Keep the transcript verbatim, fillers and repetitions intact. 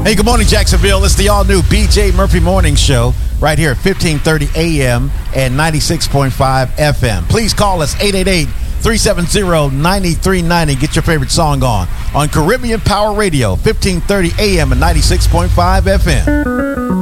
Hey, good morning, Jacksonville. It's the all-new B J Murphy Morning Show right here at fifteen thirty A M and ninety-six point five F M. Please call us eight eight eight, three seven zero, nine three nine zero. Get your favorite song on on Caribbean Power Radio, fifteen thirty A M and ninety-six point five F M.